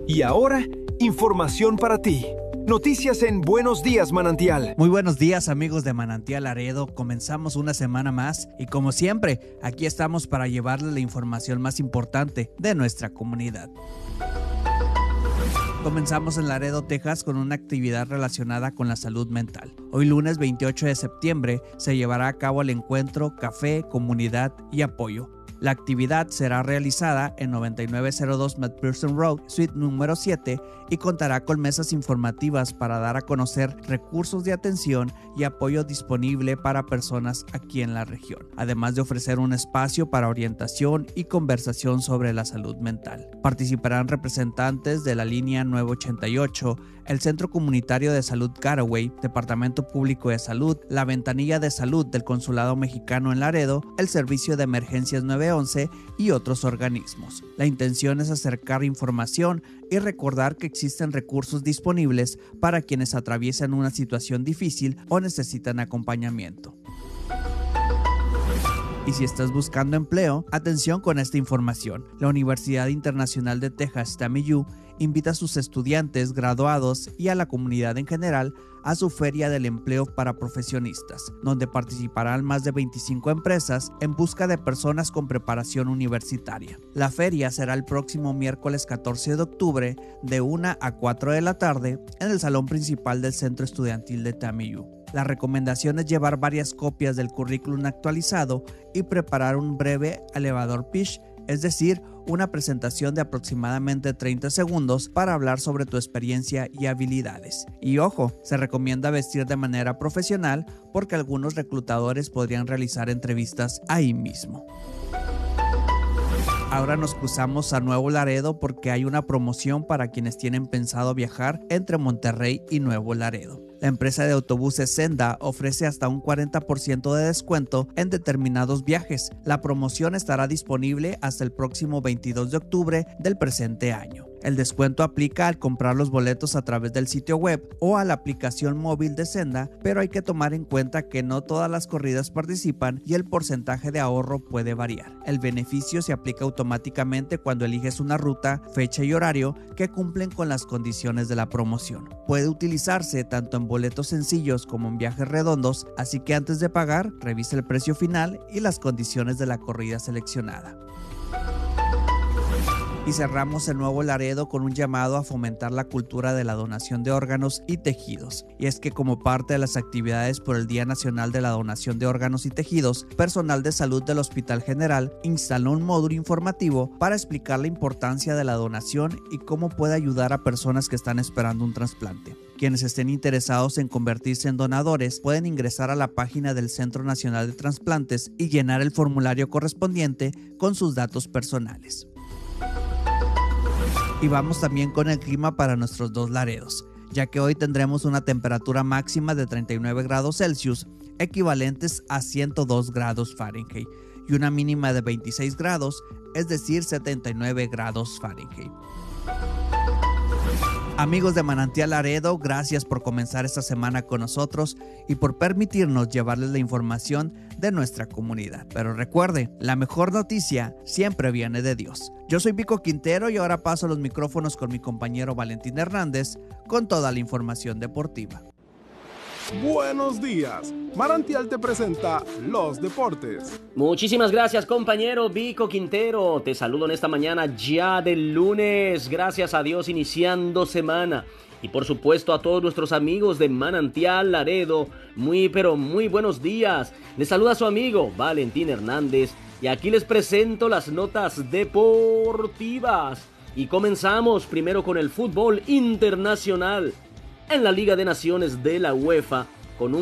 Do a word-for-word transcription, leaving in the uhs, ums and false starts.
Y ahora, información para ti. Noticias en Buenos Días Manantial. Muy buenos días, amigos de Manantial Laredo. Comenzamos una semana más y, como siempre, aquí estamos para llevarles la información más importante de nuestra comunidad. Comenzamos en Laredo, Texas, con una actividad relacionada con la salud mental. Hoy, lunes veintiocho de septiembre, se llevará a cabo el encuentro Café, Comunidad y Apoyo. La actividad será realizada en noventa y nueve cero dos McPherson Road, suite número siete, y contará con mesas informativas para dar a conocer recursos de atención y apoyo disponible para personas aquí en la región, además de ofrecer un espacio para orientación y conversación sobre la salud mental. Participarán representantes de la línea nueve ochenta y ocho, el Centro Comunitario de Salud Caraway, Departamento Público de Salud, la Ventanilla de Salud del Consulado Mexicano en Laredo, el Servicio de Emergencias nueve once y otros organismos. La intención es acercar información y recordar que existen recursos disponibles para quienes atraviesan una situación difícil o necesitan acompañamiento. Y si estás buscando empleo, atención con esta información. La Universidad Internacional de Texas, T A M I U, invita a sus estudiantes, graduados y a la comunidad en general a su Feria del Empleo para Profesionistas, donde participarán más de veinticinco empresas en busca de personas con preparación universitaria. La feria será el próximo miércoles catorce de octubre de una a cuatro de la tarde en el salón principal del Centro Estudiantil de T A M I U. La recomendación es llevar varias copias del currículum actualizado y preparar un breve elevator pitch, es decir, una presentación de aproximadamente treinta segundos para hablar sobre tu experiencia y habilidades. Y ojo, se recomienda vestir de manera profesional porque algunos reclutadores podrían realizar entrevistas ahí mismo. Ahora nos cruzamos a Nuevo Laredo porque hay una promoción para quienes tienen pensado viajar entre Monterrey y Nuevo Laredo. La empresa de autobuses Senda ofrece hasta un cuarenta por ciento de descuento en determinados viajes. La promoción estará disponible hasta el próximo veintidós de octubre del presente año. El descuento aplica al comprar los boletos a través del sitio web o a la aplicación móvil de Senda, pero hay que tomar en cuenta que no todas las corridas participan y el porcentaje de ahorro puede variar. El beneficio se aplica automáticamente cuando eliges una ruta, fecha y horario que cumplen con las condiciones de la promoción. Puede utilizarse tanto en boletos sencillos como en viajes redondos, así que antes de pagar, revise el precio final y las condiciones de la corrida seleccionada. Y cerramos el Nuevo Laredo con un llamado a fomentar la cultura de la donación de órganos y tejidos. Y es que, como parte de las actividades por el Día Nacional de la Donación de Órganos y Tejidos, personal de salud del Hospital General instaló un módulo informativo para explicar la importancia de la donación y cómo puede ayudar a personas que están esperando un trasplante. Quienes estén interesados en convertirse en donadores pueden ingresar a la página del Centro Nacional de Trasplantes y llenar el formulario correspondiente con sus datos personales. Y vamos también con el clima para nuestros dos Laredos, ya que hoy tendremos una temperatura máxima de treinta y nueve grados Celsius, equivalentes a ciento dos grados Fahrenheit, y una mínima de veintiséis grados, es decir, setenta y nueve grados Fahrenheit. Amigos de Manantial Laredo, gracias por comenzar esta semana con nosotros y por permitirnos llevarles la información de nuestra comunidad. Pero recuerde, la mejor noticia siempre viene de Dios. Yo soy Vico Quintero y ahora paso los micrófonos con mi compañero Valentín Hernández con toda la información deportiva. Buenos días. Manantial te presenta los deportes. Muchísimas gracias, compañero Vico Quintero. Te saludo en esta mañana ya del lunes. Gracias a Dios, iniciando semana. Y por supuesto a todos nuestros amigos de Manantial Laredo, muy pero muy buenos días. Les saluda su amigo Valentín Hernández y aquí les presento las notas deportivas. Y comenzamos primero con el fútbol internacional. En la Liga de Naciones de la UEFA,